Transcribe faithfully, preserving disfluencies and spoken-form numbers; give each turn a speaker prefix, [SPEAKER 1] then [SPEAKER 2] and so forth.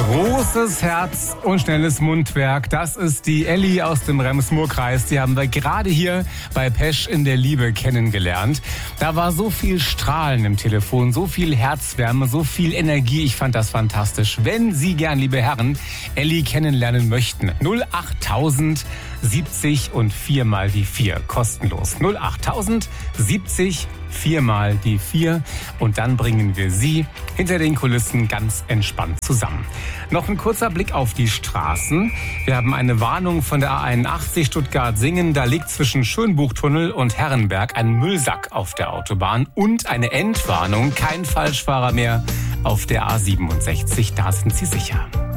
[SPEAKER 1] Großes Herz und schnelles Mundwerk. Das ist die Elli aus dem Rems-Murr-Kreis. Die haben wir gerade hier bei Pesch in der Liebe kennengelernt. Da war so viel Strahlen im Telefon, so viel Herzwärme, so viel Energie. Ich fand das fantastisch. Wenn Sie gern, liebe Herren, Elli kennenlernen möchten, null achttausend siebzig und vier mal die vier. Kostenlos. null achttausend siebzig vier mal die vier. Und dann bringen wir Sie hinter den Kulissen ganz entspannt zusammen. Noch ein kurzer Blick auf die Straßen. Wir haben eine Warnung von der A einundachtzig Stuttgart-Singen. Da liegt zwischen Schönbuchtunnel und Herrenberg ein Müllsack auf der Autobahn. Und eine Endwarnung, kein Falschfahrer mehr auf der A siebenundsechzig. Da sind Sie sicher.